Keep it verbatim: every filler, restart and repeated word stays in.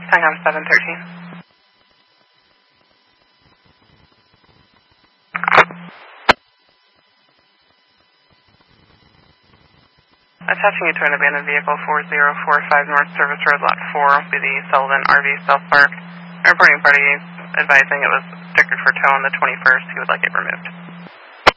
Saigon seven thirteen. Attaching you to an abandoned vehicle, four zero four five North Service Road, Lot four, be the Sullivan R V South Park. Reporting party advising it was restricted for tow on the twenty-first. He would like it removed.